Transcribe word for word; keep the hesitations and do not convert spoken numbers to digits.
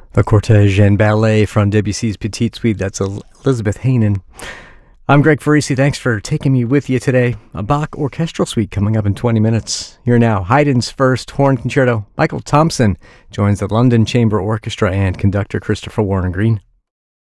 The Cortege and Ballet from Debussy's Petite Suite. That's Elizabeth Hanen. I'm Greg Farisi. Thanks for taking me with you today. A Bach orchestral suite coming up in twenty minutes. Here now, Haydn's first horn concerto. Michael Thompson joins the London Chamber Orchestra and conductor Christopher Warren Green.